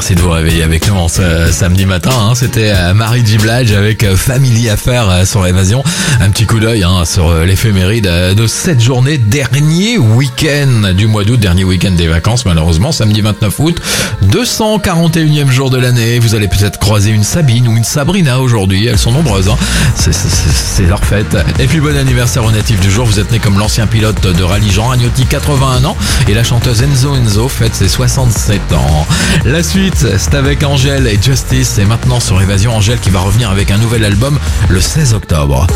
Merci de vous réveiller avec nous en ce samedi matin. C'était Mary J. Blige avec Family Affair sur Évasion. Un petit coup d'œil sur l'éphéméride de cette journée, dernier week-end du mois d'août, dernier week-end des vacances malheureusement, samedi 29 août, 241e jour de l'année. Vous allez peut-être croiser une Sabine ou une Sabrina aujourd'hui, elles sont nombreuses. C'est leur fête. Et puis bon anniversaire au natif du jour, vous êtes né comme l'ancien pilote de rallye Jean Ragnotti, 81 ans, et la chanteuse Enzo fête ses 67 ans. La suite, c'est avec Angèle et Justice, et maintenant sur Évasion, Angèle qui va revenir avec un nouvel album le 16 octobre.